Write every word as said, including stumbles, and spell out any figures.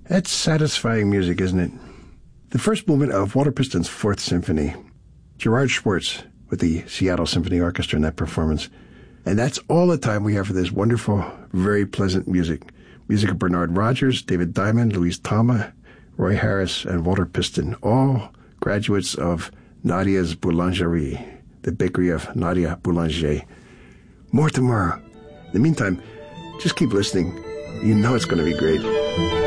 That's satisfying music, isn't it? The first movement of Walter Piston's Fourth Symphony. Gerard Schwartz with the Seattle Symphony Orchestra in that performance. And that's all the time we have for this wonderful, very pleasant music. Music of Bernard Rogers, David Diamond, Louise Tama, Roy Harris, and Walter Piston, all graduates of Nadia's Boulangerie, the bakery of Nadia Boulanger. More tomorrow. In the meantime, just keep listening. You know it's going to be great.